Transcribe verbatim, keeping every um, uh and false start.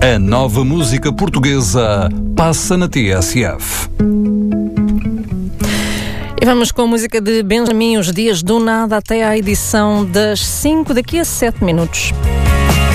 A nova música portuguesa passa na T S F. E vamos com a música de Benjamin, Os Dias do Nada, até à edição das cinco, daqui a sete minutos.